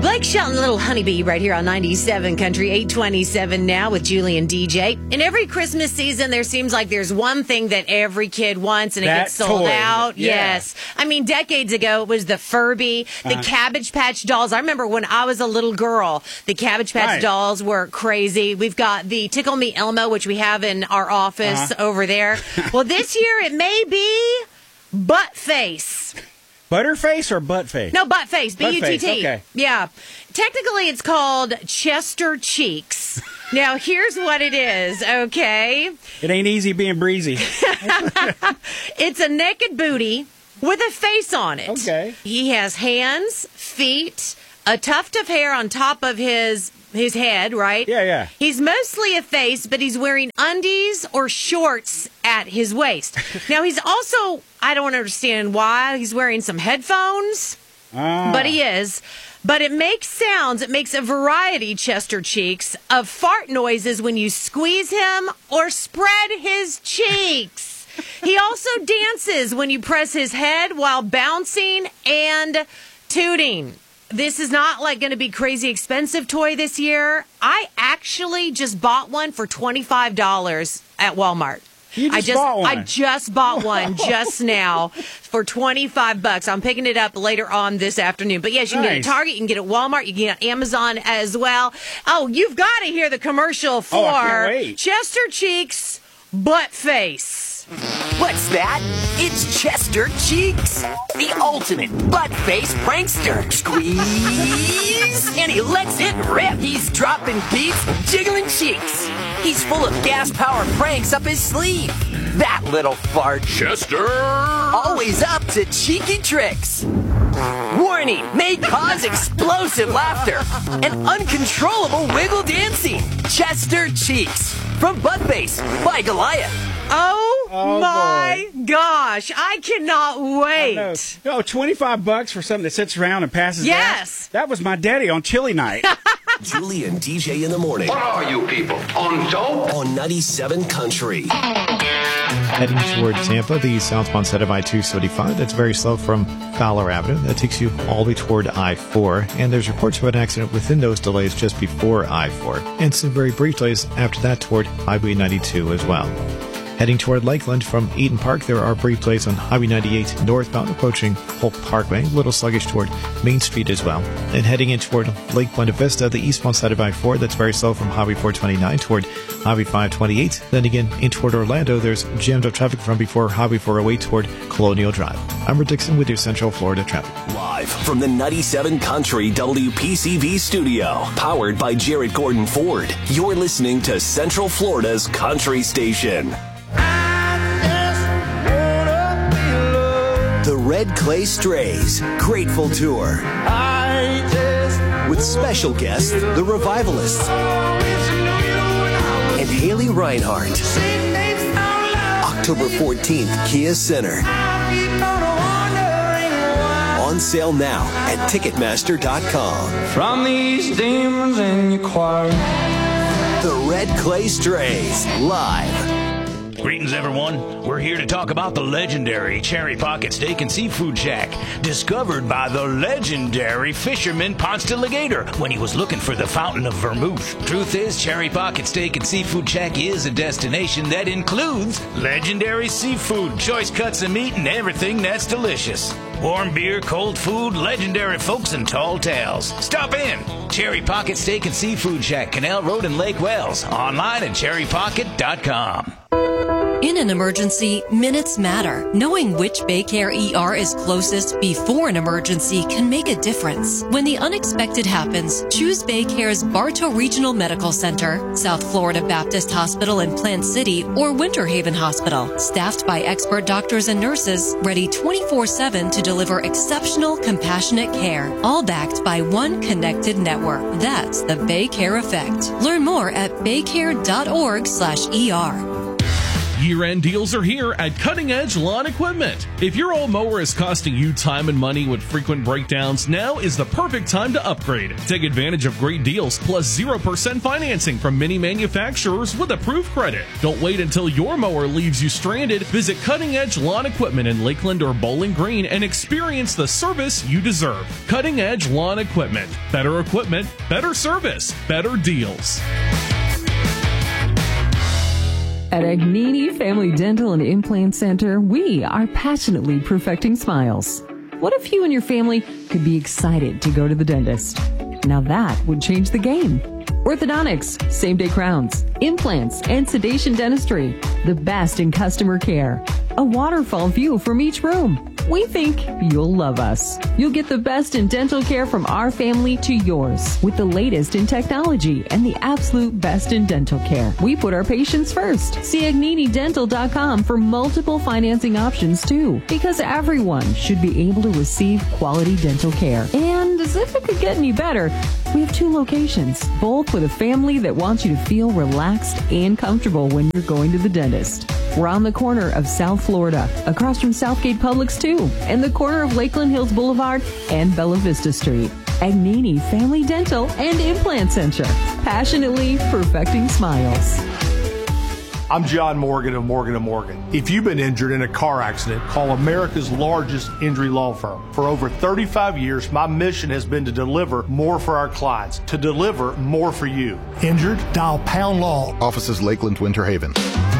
Blake Shelton, Little Honeybee, right here on 97 Country, 827 now with Julie and DJ. In every Christmas season, there seems like there's one thing that every kid wants, and it gets sold out. Yeah. Yes. I mean, decades ago, it was the Furby, the Cabbage Patch dolls. I remember when I was a little girl, the Cabbage Patch dolls were crazy. We've got the Tickle Me Elmo, which we have in our office over there. Well, this year, it may be Butt Face. Butterface or Buttface? No, Buttface. B-U-T-T. Okay. Yeah. Technically, it's called Chester Cheeks. Now, here's what it is, okay? It ain't easy being breezy. It's a naked booty with a face on it. Okay. He has hands, feet, a tuft of hair on top of his head, right? Yeah. He's mostly a face, but he's wearing undies or shorts at his waist. Now, he's also, I don't understand why, he's wearing some headphones, but he is. But it makes sounds, it makes a variety, Chester Cheeks, of fart noises when you squeeze him or spread his cheeks. He also dances when you press his head while bouncing and tooting. This is not like going to be crazy expensive toy this year. I actually just bought one for $25 at Walmart. You just bought one? I just bought one just now for $25. I'm picking it up later on this afternoon. But yes, you can get it at Target, you can get it at Walmart, you can get it on Amazon as well. Oh, you've got to hear the commercial for I can't wait. Chester Cheeks Butt Face. What's that? It's Chester Cheeks, the ultimate butt-face prankster. Squeeze, and he lets it rip. He's dropping beats, jiggling cheeks. He's full of gas-powered pranks up his sleeve. That little fart. Chester! Always up to cheeky tricks. Warning, may cause explosive laughter and uncontrollable wiggle dancing. Chester Cheeks, from Buttface by Goliath. Oh my gosh. I cannot wait. No, $25 for something that sits around and passes Yes. gas. That was my daddy on chili night. Julie and DJ in the morning. What are you people, on dope? On 97 Country. Heading toward Tampa, the southbound side of I-275, that's very slow from Fowler Avenue. That takes you all the way toward I-4, and there's reports of an accident within those delays just before I-4, and some very brief delays after that toward Highway 92 as well. Heading toward Lakeland from Eden Park, there are brief delays on Highway 98 northbound approaching Polk Parkway, a little sluggish toward Main Street as well. And heading in toward Lake Buena Vista, the eastbound side of I-4, that's very slow from Highway 429 toward Highway 528. Then again, in toward Orlando, there's jammed up traffic from before Highway 408 toward Colonial Drive. I'm Rick Dixon with your Central Florida traffic. Live from the 97 Country WPCV studio, powered by Jarrett Gordon Ford. You're listening to Central Florida's Country Station. The Red Clay Strays Grateful Tour. With special guests, the Revivalists and Haley Reinhart. October 14th, Kia Center. On sale now at Ticketmaster.com. From these demons in your choir. The Red Clay Strays, live. Greetings, everyone. We're here to talk about the legendary Cherry Pocket Steak and Seafood Shack, discovered by the legendary fisherman Ponce de Legator when he was looking for the fountain of vermouth. Truth is, Cherry Pocket Steak and Seafood Shack is a destination that includes legendary seafood, choice cuts of meat, and everything that's delicious. Warm beer, cold food, legendary folks, and tall tales. Stop in. Cherry Pocket Steak and Seafood Shack, Canal Road in Lake Wells. Online at cherrypocket.com. In an emergency, minutes matter. Knowing which Baycare ER is closest before an emergency can make a difference. When the unexpected happens, choose Baycare's Bartow Regional Medical Center, South Florida Baptist Hospital in Plant City, or Winter Haven Hospital. Staffed by expert doctors and nurses, ready 24/7 to deliver exceptional, compassionate care. All backed by one connected network. That's the Baycare effect. Learn more at baycare.org/ER. Year-end deals are here at Cutting Edge Lawn Equipment. If your old mower is costing you time and money with frequent breakdowns, now is the perfect time to upgrade. Take advantage of great deals plus 0% financing from many manufacturers with approved credit. Don't wait until your mower leaves you stranded. Visit Cutting Edge Lawn Equipment in Lakeland or Bowling Green and experience the service you deserve. Cutting Edge Lawn Equipment. Better equipment, better service, better deals. At Agnini Family Dental and Implant Center, we are passionately perfecting smiles. What if you and your family could be excited to go to the dentist? Now that would change the game. Orthodontics, same-day crowns, implants, and sedation dentistry. The best in customer care. A waterfall view from each room. We think you'll love us. You'll get the best in dental care from our family to yours with the latest in technology and the absolute best in dental care. We put our patients first. See AgniniDental.com for multiple financing options too, because everyone should be able to receive quality dental care. And as if it could get any better, we have 2 locations, both with a family that wants you to feel relaxed and comfortable when you're going to the dentist. We're on the corner of South Florida, across from Southgate Publix 2, and the corner of Lakeland Hills Boulevard and Bella Vista Street. Agnini Family Dental and Implant Center, passionately perfecting smiles. I'm John Morgan of Morgan & Morgan. If you've been injured in a car accident, call America's largest injury law firm. For over 35 years, my mission has been to deliver more for our clients, to deliver more for you. Injured? Dial #LAW. Offices Lakeland, Winter Haven.